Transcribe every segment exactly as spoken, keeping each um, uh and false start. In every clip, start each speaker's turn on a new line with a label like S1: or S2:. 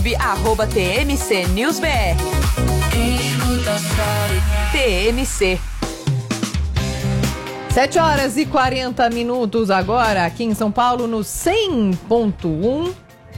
S1: arroba T M C News B R. T M C.
S2: sete horas e quarenta minutos agora, aqui em São Paulo, no cem ponto um.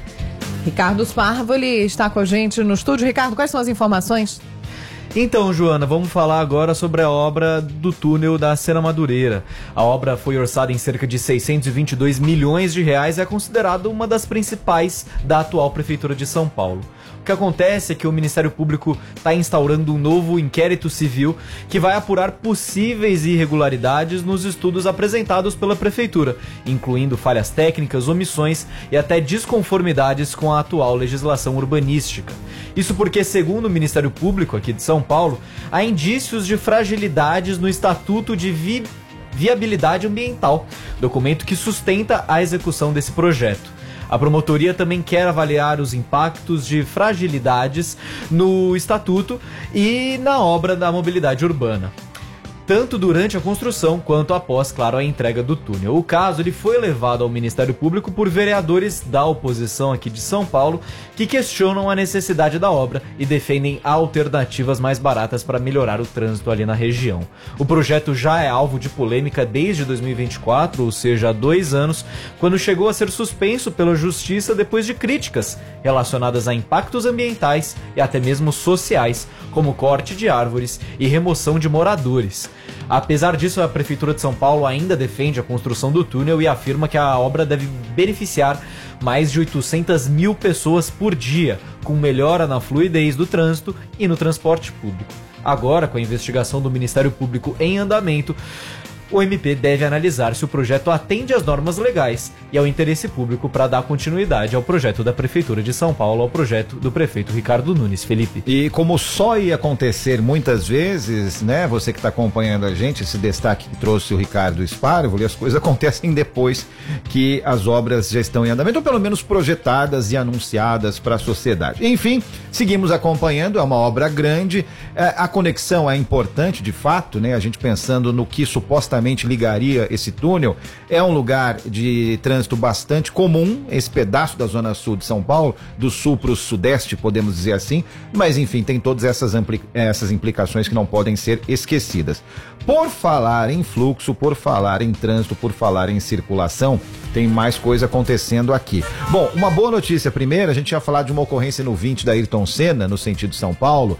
S2: Ricardo Sparvoli está com a gente no estúdio. Ricardo, quais são as informações?
S3: Então, Joana, vamos falar agora sobre a obra do túnel da Serra Madureira. A obra foi orçada em cerca de seiscentos e vinte e dois milhões de reais e é considerada uma das principais da atual Prefeitura de São Paulo. O que acontece é que o Ministério Público está instaurando um novo inquérito civil que vai apurar possíveis irregularidades nos estudos apresentados pela Prefeitura, incluindo falhas técnicas, omissões e até desconformidades com a atual legislação urbanística. Isso porque, segundo o Ministério Público aqui de São Paulo, há indícios de fragilidades no Estatuto de Vi- Viabilidade Ambiental, documento que sustenta a execução desse projeto. A promotoria também quer avaliar os impactos de fragilidades no Estatuto e na obra da mobilidade urbana, tanto durante a construção quanto após, claro, a entrega do túnel. O caso ele foi levado ao Ministério Público por vereadores da oposição aqui de São Paulo que questionam a necessidade da obra e defendem alternativas mais baratas para melhorar o trânsito ali na região. O projeto já é alvo de polêmica desde dois mil e vinte e quatro, ou seja, há dois anos, quando chegou a ser suspenso pela Justiça depois de críticas relacionadas a impactos ambientais e até mesmo sociais, como corte de árvores e remoção de moradores. Apesar disso, a Prefeitura de São Paulo ainda defende a construção do túnel e afirma que a obra deve beneficiar mais de oitocentas mil pessoas por dia, com melhora na fluidez do trânsito e no transporte público. Agora, com a investigação do Ministério Público em andamento, o M P deve analisar se o projeto atende às normas legais e ao interesse público para dar continuidade ao projeto da Prefeitura de São Paulo, ao projeto do prefeito Ricardo Nunes. Felipe.
S4: E como só ia acontecer muitas vezes, né, você que está acompanhando a gente, esse destaque que trouxe o Ricardo Sparvoli, as coisas acontecem depois que as obras já estão em andamento, ou pelo menos projetadas e anunciadas para a sociedade. Enfim, seguimos acompanhando, é uma obra grande, é, a conexão é importante de fato, né, a gente pensando no que supostamente ligaria esse túnel, é um lugar de trânsito bastante comum, esse pedaço da zona sul de São Paulo, do sul para o sudeste, podemos dizer assim, mas enfim, tem todas essas, ampli- essas implicações que não podem ser esquecidas. Por falar em fluxo, por falar em trânsito, por falar em circulação, tem mais coisa acontecendo aqui. Bom, uma boa notícia primeiro, a gente ia falar de uma ocorrência no vinte da Ayrton Senna, no sentido São Paulo.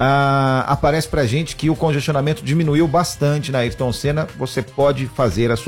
S4: Ah, aparece pra gente que o congestionamento diminuiu bastante na Ayrton Senna. Você pode fazer a sua